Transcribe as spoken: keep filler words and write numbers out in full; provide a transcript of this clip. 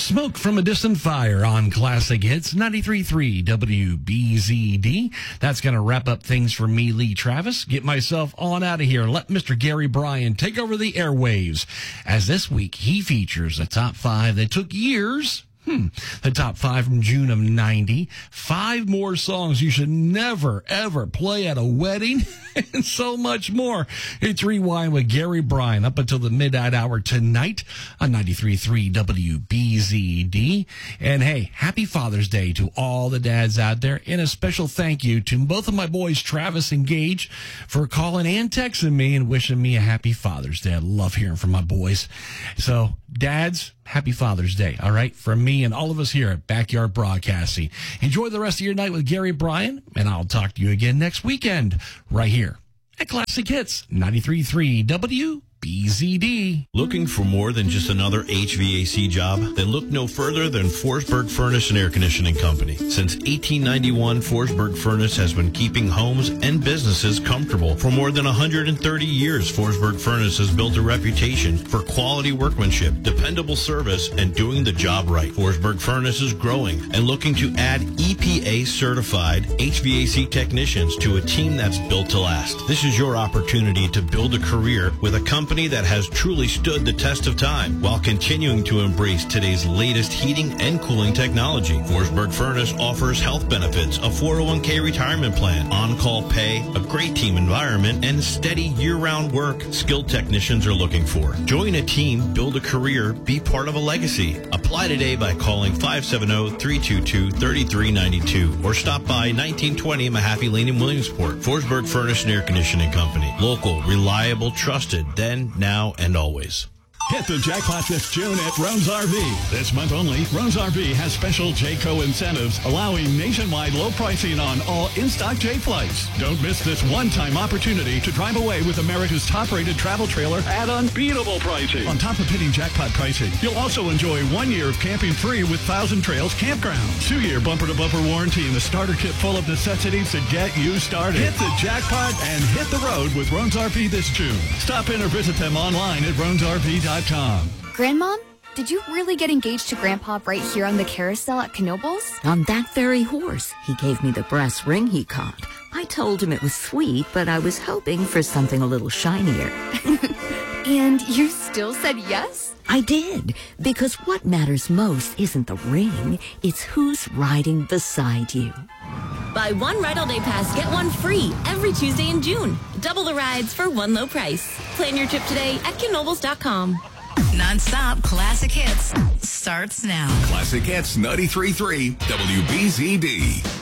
Smoke from a Distant Fire on Classic Hits ninety-three point three W B Z D. That's going to wrap up things for me, Lee Travis. Get myself on out of here. Let Mister Gary Bryan take over the airwaves, as this week he features a top five that took years. Hmm. The top five from June of ninety. Five more songs you should never, ever play at a wedding, and so much more. It's Rewind with Gary Bryan up until the midnight hour tonight on ninety-three point three W B Z D. And hey, happy Father's Day to all the dads out there, and a special thank you to both of my boys, Travis and Gage, for calling and texting me and wishing me a happy Father's Day. I love hearing from my boys. So, dads, happy Father's Day, all right, from me and all of us here at Backyard Broadcasting. Enjoy the rest of your night with Gary Bryan, and I'll talk to you again next weekend right here at Classic Hits ninety-three point three W B Z D. Looking for more than just another H V A C job? Then look no further than Forsberg Furnace and Air Conditioning Company. Since eighteen ninety-one, Forsberg Furnace has been keeping homes and businesses comfortable. For more than one hundred thirty years, Forsberg Furnace has built a reputation for quality workmanship, dependable service, and doing the job right. Forsberg Furnace is growing and looking to add E P A-certified H V A C technicians to a team that's built to last. This is your opportunity to build a career with a company that has truly stood the test of time while continuing to embrace today's latest heating and cooling technology. Forsberg Furnace offers health benefits, a four oh one k retirement plan, on-call pay, a great team environment, and steady year-round work skilled technicians are looking for. Join a team, build a career, be part of a legacy. Apply today by calling five seven zero, three two two, three three nine two or stop by nineteen twenty Mahaffey Lane in Williamsport. Forsberg Furnace and Air Conditioning Company. Local, reliable, trusted, then, now, and always. Hit the jackpot this June at Roan's R V. This month only, Roan's R V has special Jayco incentives, allowing nationwide low pricing on all in-stock J flights. Don't miss this one-time opportunity to drive away with America's top-rated travel trailer at unbeatable pricing. On top of hitting jackpot pricing, you'll also enjoy one year of camping free with Thousand Trails Campground. Two-year bumper-to-bumper warranty and the starter kit full of necessities to get you started. Hit the jackpot and hit the road with Roan's R V this June. Stop in or visit them online at roans R V dot com. Grandmom, did you really get engaged to Grandpa right here on the carousel at Knoebels? On that very horse. He gave me the brass ring he caught. I told him it was sweet, but I was hoping for something a little shinier. And you still said yes? I did, because what matters most isn't the ring, it's who's riding beside you. Buy one Ride All Day Pass, get one free every Tuesday in June. Double the rides for one low price. Plan your trip today at Knoebels dot com. Non-stop classic hits starts now. Classic Hits ninety-three point three W B Z D.